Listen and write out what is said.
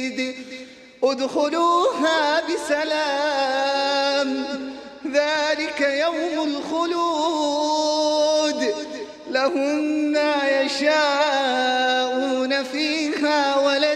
ادخلوها بسلام ذلك يوم الخلود لهم ما يشاءون فيها